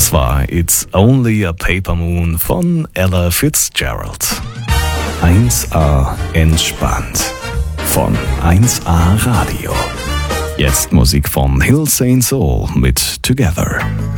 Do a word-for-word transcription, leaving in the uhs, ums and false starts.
Das war It's Only a Paper Moon von Ella Fitzgerald. eins A entspannt von eins A Radio. Jetzt Musik von Hill Saint Soul mit Together.